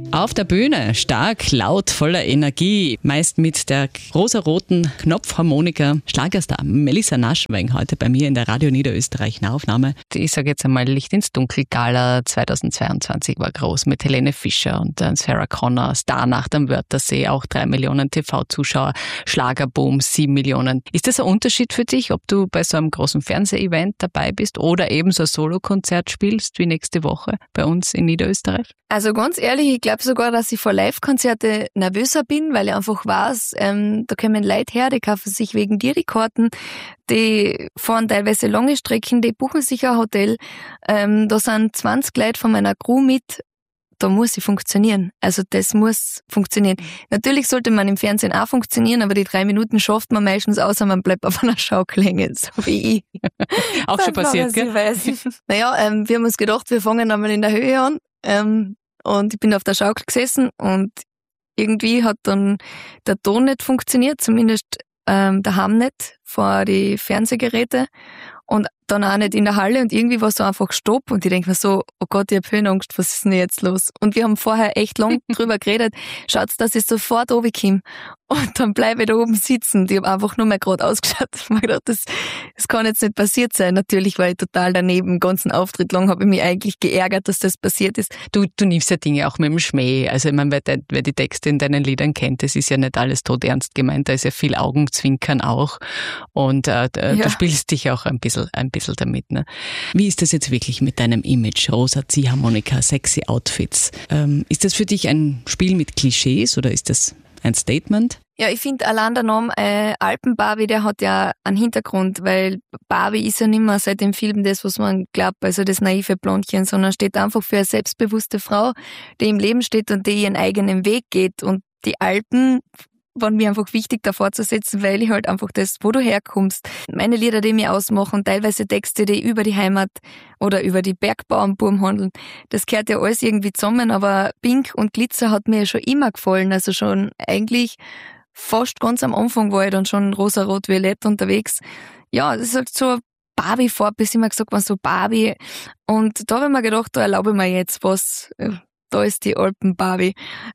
Auf der Bühne, stark, laut, voller Energie, meist mit der rosaroten Knopfharmonika. Schlagerstar Melissa Naschweng heute bei mir in der Radio Niederösterreich Nahaufnahme. Ich sage jetzt einmal, Licht ins Dunkel Gala 2022 war groß mit Helene Fischer und Sarah Connor, Starnacht am Wörthersee, auch 3 Millionen TV-Zuschauer, Schlagerboom, 7 Millionen. Ist das ein Unterschied für dich, ob du bei so einem großen Fernseh-Event dabei bist oder eben so ein Solokonzert spielst wie nächste Woche bei uns in Niederösterreich? Also ganz ehrlich, ich glaube sogar, dass ich vor Live-Konzerte nervöser bin, weil ich einfach weiß, da kommen Leute her, die kaufen sich wegen dir die Karten, die fahren teilweise lange Strecken, die buchen sich ein Hotel. Da sind 20 Leute von meiner Crew mit, da muss ich funktionieren. Also das muss funktionieren. Natürlich sollte man im Fernsehen auch funktionieren, aber die 3 Minuten schafft man meistens, außer man bleibt auf einer Schaukel hängen, so wie ich. Auch schon passiert, gell? Naja, wir haben uns gedacht, wir fangen einmal in der Höhe an. Und ich bin auf der Schaukel gesessen und irgendwie hat dann der Ton nicht funktioniert, zumindest daheim nicht, vor die Fernsehgeräte und dann auch nicht in der Halle und irgendwie war so einfach Stopp und ich denke mir so, oh Gott, ich habe Höhenangst, was ist denn jetzt los? Und wir haben vorher echt lang drüber geredet, schaut, dass ich sofort runterkomme und dann bleibe ich da oben sitzen. Ich habe einfach nur mal gerade ausgeschaut. Ich habe mir gedacht, das kann jetzt nicht passiert sein. Natürlich war ich total daneben, den ganzen Auftritt lang habe ich mich eigentlich geärgert, dass das passiert ist. Du nimmst ja Dinge auch mit dem Schmäh. Also ich meine, wer die Texte in deinen Liedern kennt, das ist ja nicht alles todernst gemeint, da ist ja viel Augenzwinkern auch und du spielst dich auch ein bisschen damit. Ne? Wie ist das jetzt wirklich mit deinem Image? Rosa Ziehharmonika, sexy Outfits. Ist das für dich ein Spiel mit Klischees oder ist das ein Statement? Ja, ich finde allein der Name Alpen-Barbie, der hat ja einen Hintergrund, weil Barbie ist ja nicht mehr seit dem Film das, was man glaubt, also das naive Blondchen, sondern steht einfach für eine selbstbewusste Frau, die im Leben steht und die ihren eigenen Weg geht. Und die Alpen waren mir einfach wichtig, davor zu setzen, weil ich halt einfach das, wo du herkommst, meine Lieder, die mich ausmachen, teilweise Texte, die über die Heimat oder über die Bergbauernbuben handeln, das gehört ja alles irgendwie zusammen, aber Pink und Glitzer hat mir ja schon immer gefallen, also schon eigentlich fast ganz am Anfang war ich dann schon rosa-rot-violett unterwegs. Ja, das ist halt so Barbie-Farbe, bis immer gesagt war so Barbie und da habe ich mir gedacht, da erlaube ich mir jetzt was. Da ist die Alpen-Barbie.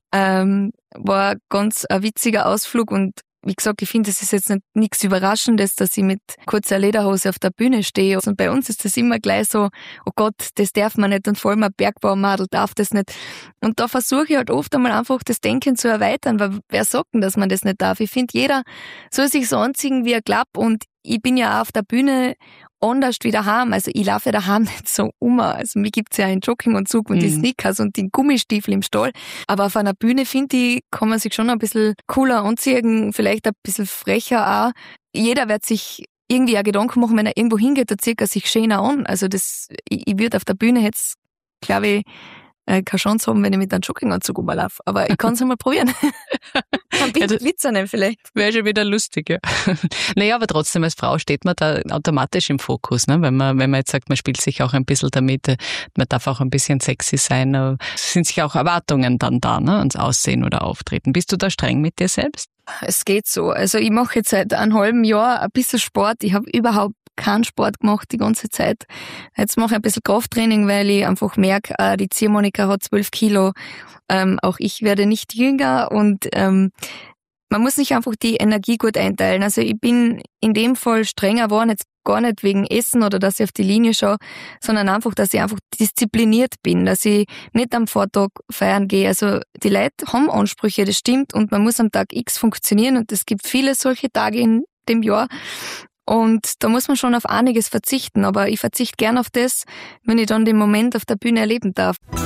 War ganz ein witziger Ausflug und wie gesagt, ich finde, es ist jetzt nichts Überraschendes, dass ich mit kurzer Lederhose auf der Bühne stehe. Und bei uns ist das immer gleich so, oh Gott, das darf man nicht und vor allem ein Bergbaumadel darf das nicht. Und da versuche ich halt oft einmal einfach das Denken zu erweitern, weil wer sagt denn, dass man das nicht darf? Ich finde, jeder soll sich so anziehen, wie er glaubt und ich bin ja auch auf der Bühne anders wie daheim. Also ich laufe ja daheim nicht so Also mir gibt's ja einen Jogginganzug und die Sneakers und den Gummistiefel im Stall. Aber auf einer Bühne, finde ich, kann man sich schon ein bisschen cooler anziehen, vielleicht ein bisschen frecher auch. Jeder wird sich irgendwie auch Gedanken machen, wenn er irgendwo hingeht, da zieht er sich schöner an. Also ich würde auf der Bühne jetzt, glaube ich, keine Chance haben, wenn ich mit einem Jogginganzug rumlaufe. Aber ich kann es einmal probieren. Ein bisschen Glitzer nehmen vielleicht. Wäre schon wieder lustig, ja. Naja, aber trotzdem als Frau steht man da automatisch im Fokus, ne? Wenn man jetzt sagt, man spielt sich auch ein bisschen damit, man darf auch ein bisschen sexy sein, sind sich auch Erwartungen dann da, ne? Ans Aussehen oder Auftreten. Bist du da streng mit dir selbst? Es geht so. Also ich mache jetzt seit einem halben Jahr ein bisschen Sport. Ich habe überhaupt keinen Sport gemacht die ganze Zeit. Jetzt mache ich ein bisschen Krafttraining, weil ich einfach merke, die Ziehharmonika hat 12 Kilo. Auch ich werde nicht jünger und man muss sich einfach die Energie gut einteilen. Also ich bin in dem Fall strenger geworden, jetzt gar nicht wegen Essen oder dass ich auf die Linie schaue, sondern einfach, dass ich einfach diszipliniert bin, dass ich nicht am Vortag feiern gehe. Also die Leute haben Ansprüche, das stimmt, und man muss am Tag X funktionieren und es gibt viele solche Tage in dem Jahr. Und da muss man schon auf einiges verzichten, aber ich verzichte gern auf das, wenn ich dann den Moment auf der Bühne erleben darf.